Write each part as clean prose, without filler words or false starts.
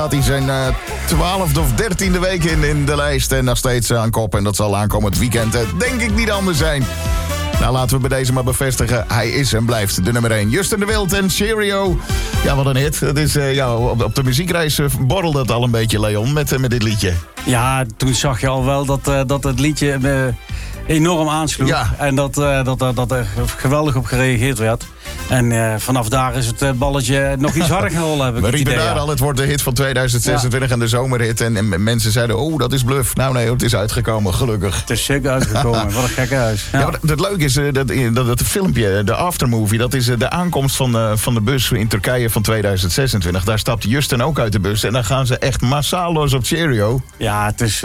Had hij zijn 12e of 13e week in de lijst en nog steeds aan kop. En dat zal aankomend weekend denk ik niet anders zijn. Nou, laten we bij deze maar bevestigen. Hij is en blijft de nummer 1. Justin de Wild en Cheerio. Ja, wat een hit. Het is, op de muziekreis borrelde het al een beetje, Leon, met dit liedje. Ja, toen zag je al wel dat het liedje enorm aansloeg. Ja. En dat er geweldig op gereageerd werd. En vanaf daar is het balletje nog iets harder gaan rollen. We riepen daar al, het wordt de hit van 2026 en de zomerhit. En mensen zeiden, dat is bluff. Nou nee, het is uitgekomen, gelukkig. Het is zeker uitgekomen, wat een gekke huis. Ja. Ja, het leuke is dat filmpje, de aftermovie, dat is de aankomst van de bus in Turkije van 2026. Daar stapt Justin ook uit de bus en dan gaan ze echt massaal los op Cheerio. Ja, het is,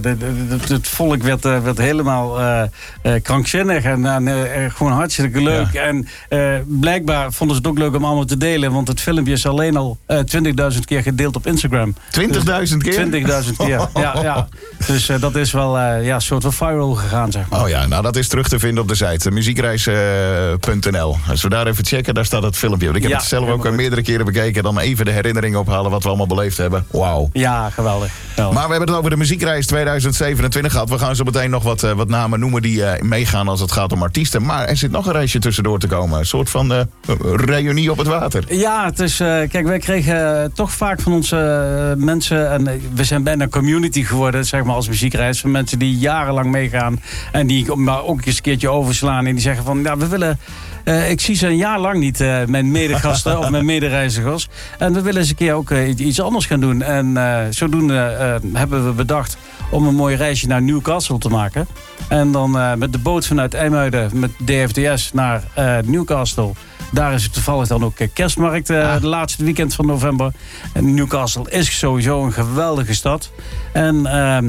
het volk werd helemaal krankzinnig en gewoon hartstikke leuk. Ja. En blijkbaar vonden ze het ook leuk om allemaal te delen, want het filmpje is alleen al 20.000 keer gedeeld op Instagram. 20.000 keer? 20.000 keer, ja. Dus dat is wel een soort van viral gegaan, zeg maar. Oh ja, nou dat is terug te vinden op de site, muziekreis.nl. Als we daar even checken, daar staat het filmpje. Ik heb het zelf ook meerdere keren bekeken, dan even de herinneringen ophalen wat we allemaal beleefd hebben. Wauw. Ja, geweldig. Maar we hebben het over de muziekreis 2027 gehad. We gaan zo meteen nog wat namen noemen die meegaan als het gaat om artiesten. Maar er zit nog een reisje tussendoor te komen. Een soort van reunie op het water. Ja, het is, kijk, wij kregen toch vaak van onze mensen, en we zijn bijna community geworden, zeg maar, als muziekreis, van mensen die jarenlang meegaan en die maar ook eens een keertje overslaan en die zeggen van, ja, we willen, ik zie ze een jaar lang niet, mijn medegasten of mijn medereizigers, en we willen eens een keer ook iets anders gaan doen. En zodoende hebben we bedacht om een mooi reisje naar Newcastle te maken. En dan met de boot vanuit IJmuiden met DFDS naar Newcastle. Daar is het toevallig dan ook kerstmarkt, de laatste weekend van november. En Newcastle is sowieso een geweldige stad. En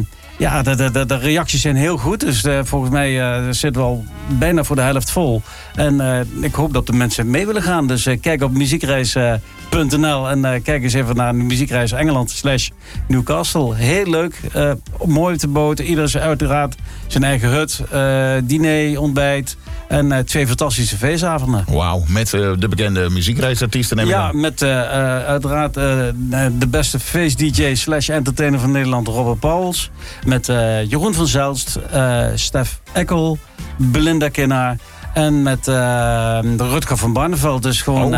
de reacties zijn heel goed. Dus volgens mij zitten we al bijna voor de helft vol. En ik hoop dat de mensen mee willen gaan. Dus kijk op muziekreis.nl en kijk eens even naar Muziekreis Engeland /Newcastle. Heel leuk. Mooi op de boot. Ieder is uiteraard zijn eigen hut. Diner, ontbijt. En 2 fantastische feestavonden. Wauw, met de bekende muziekreisartiesten. Ja, met uiteraard de beste feest-dj /entertainer van Nederland, Robert Pauwels. Met Jeroen van Zelst, Stef Eckel, Belinda Kinnaar. En met Rutger van Barneveld. Dus gewoon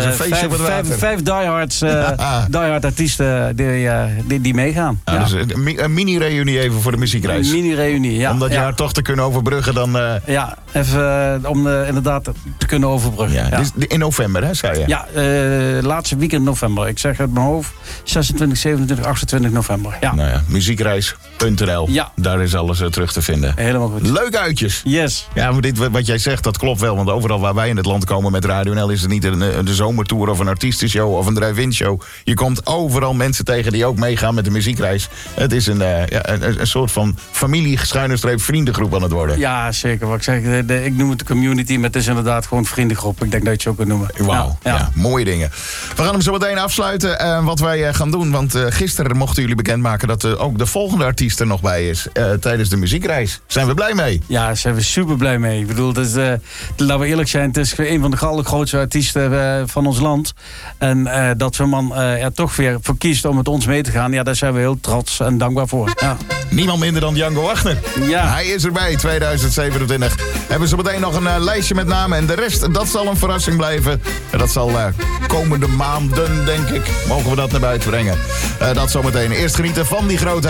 5 diehard artiesten die meegaan. Ja. Dus een mini-reunie even voor de muziekreis. Een mini-reunie, ja. Om dat jaar toch te kunnen overbruggen dan... Ja, even om inderdaad te kunnen overbruggen. Ja. Dus in november, hè, zei je? Ja, laatste weekend november. Ik zeg uit mijn hoofd 26, 27, 28 november. Ja. Nou ja, muziekreis.nl. Ja. Daar is alles terug te vinden. Helemaal goed. Leuk uitjes. Yes. Ja, maar dit wat jij zegt, dat klopt wel. Want overal waar wij in het land komen met Radio NL is het niet de zomertour of een artiestenshow of een drive-in show. Je komt overal mensen tegen die ook meegaan met de muziekreis. Het is een soort van familie-vriendengroep aan het worden. Ja, zeker. Wat ik zeg, ik noem het de community, maar het is inderdaad gewoon vriendengroep. Ik denk dat je het zo kunt noemen. Wauw, ja, mooie dingen. We gaan hem zo meteen afsluiten. Wat wij gaan doen, want gisteren mochten jullie bekendmaken dat ook de volgende artiest er nog bij is tijdens de muziekreis. Zijn we blij mee? Ja, daar zijn we super blij mee. Ik bedoel, laten we eerlijk zijn, het is een van de allergrootste artiesten van ons land. En dat zo'n man er toch weer voor kiest om met ons mee te gaan, ja, daar zijn we heel trots en dankbaar voor. Ja. Niemand minder dan Django Wagner. Ja. Hij is erbij, 2027. Hebben ze meteen nog een lijstje met namen. En de rest, dat zal een verrassing blijven. En dat zal komende maanden, denk ik, mogen we dat naar buiten brengen. Dat zometeen. Eerst genieten van die grote